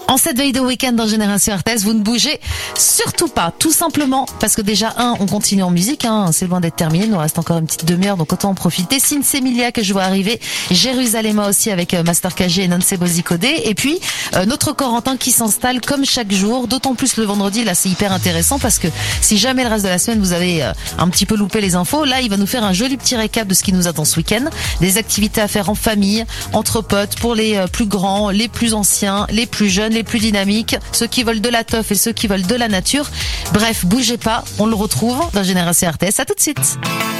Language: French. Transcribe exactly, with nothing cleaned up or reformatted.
En cette veille de week-end dans Génération R T S, vous ne bougez surtout pas, tout simplement parce que déjà, un, on continue en musique, hein, c'est loin d'être terminé, il nous reste encore une petite demi-heure, donc autant en profiter. Sins Emilia que je vois arriver, Jérusalem aussi avec Master K G et Nancy Bozicodé, et puis euh, notre Corentin qui s'installe comme chaque jour, d'autant plus le vendredi, là c'est hyper intéressant parce que si jamais le reste de la semaine vous avez euh, un petit peu loupé les infos, là il va nous faire un joli petit récap de ce qui nous attend ce week-end, des activités à faire en famille, entre potes, pour les euh, plus grands, les plus anciens, les plus jeunes, les plus dynamiques, ceux qui veulent de la teuf et ceux qui veulent de la nature. Bref, bougez pas, on le retrouve dans Génération R T S. À tout de suite.